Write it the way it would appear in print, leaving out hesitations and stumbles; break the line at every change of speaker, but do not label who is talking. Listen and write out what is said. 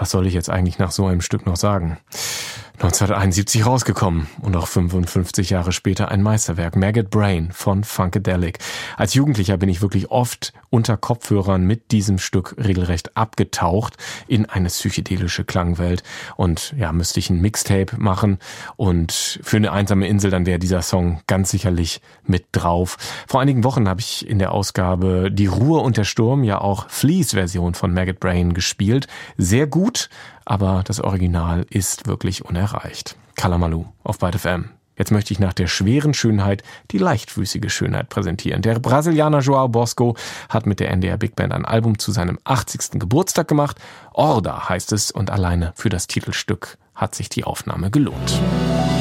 was soll ich jetzt eigentlich nach so einem Stück noch sagen? 1971 rausgekommen und auch 55 Jahre später ein Meisterwerk, Maggot Brain von Funkadelic. Als Jugendlicher bin ich wirklich oft unter Kopfhörern mit diesem Stück regelrecht abgetaucht in eine psychedelische Klangwelt. Und ja, müsste ich ein Mixtape machen und für eine einsame Insel, dann wäre dieser Song ganz sicherlich mit drauf. Vor einigen Wochen habe ich in der Ausgabe Die Ruhe und der Sturm ja auch Fleas Version von Maggot Brain gespielt. Sehr gut, aber das Original ist wirklich unerreicht. Kalamaloo auf Byte FM. Jetzt möchte ich nach der schweren Schönheit die leichtfüßige Schönheit präsentieren. Der Brasilianer João Bosco hat mit der NDR Big Band ein Album zu seinem 80. Geburtstag gemacht. Orda heißt es und alleine für das Titelstück hat sich die Aufnahme gelohnt.